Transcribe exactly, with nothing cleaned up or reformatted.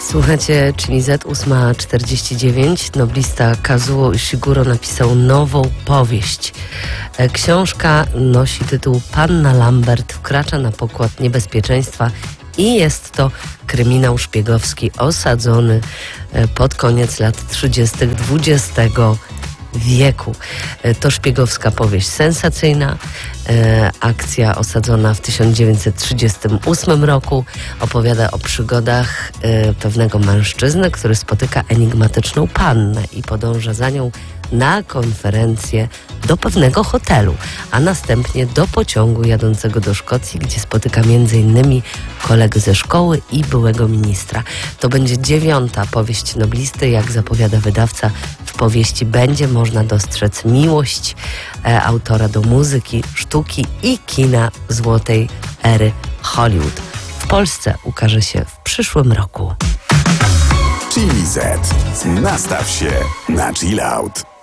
Słuchacie, czyli Z osiem czterdzieści dziewięć. Noblista Kazuo Ishiguro napisał nową powieść. Książka nosi tytuł Panna Lambert wkracza na pokład niebezpieczeństwa i jest to kryminał szpiegowski osadzony pod koniec lat trzydziestych dwudziestego wieku. To szpiegowska powieść sensacyjna. Akcja osadzona w tysiąc dziewięćset trzydziestym ósmym roku opowiada o przygodach pewnego mężczyzny, który spotyka enigmatyczną pannę i podąża za nią na konferencję do pewnego hotelu, a następnie do pociągu jadącego do Szkocji, gdzie spotyka między innymi kolegę ze szkoły i byłego ministra. To będzie dziewiąta powieść noblisty. Jak zapowiada wydawca, w powieści będzie można dostrzec miłość e, autora do muzyki, sztuki i kina złotej ery Hollywood. W Polsce ukaże się w przyszłym roku. Chili Z. Nastaw się na chill out.